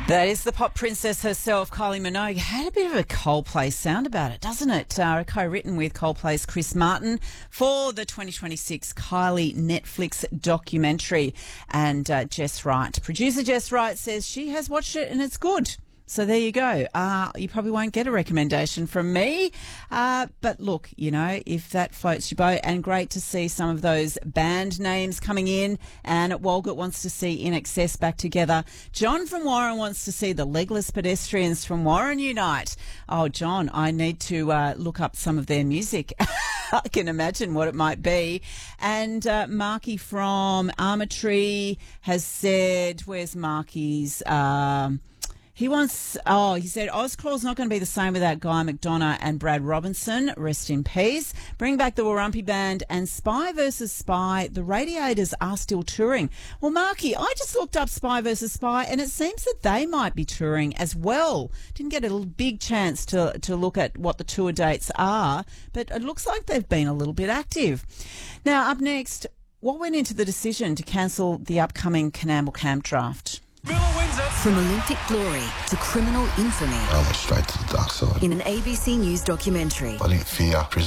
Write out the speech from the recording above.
That is the pop princess herself, Kylie Minogue. Had a bit of a Coldplay sound about it, doesn't it? Co-written with Coldplay's Chris Martin for the 2026 Kylie Netflix documentary. And Jess Wright, producer Jess Wright, says she has watched it and it's good. So there you go. You probably won't get a recommendation from me. But look, you know, if that floats your boat, and great to see some of those band names coming in. And Walgett wants to see INXS back together. John from Warren wants to see the Legless Pedestrians from Warren unite. Oh, John, I need to look up some of their music. I can imagine what it might be. And Marky from Armatree has said, where's Marky's... he said, Ozclaw's not going to be the same without Guy McDonough and Brad Robinson. Rest in peace. Bring back the Warumpi Band and Spy vs. Spy. The Radiators are still touring. Well, Marky, I just looked up Spy vs. Spy and it seems that they might be touring as well. Didn't get a big chance to look at what the tour dates are, but it looks like they've been a little bit active. Now, up next, what went into the decision to cancel the upcoming Canamble Camp draft? From Olympic glory to criminal infamy. I went straight to the dark side. In an ABC News documentary. I didn't fear prison.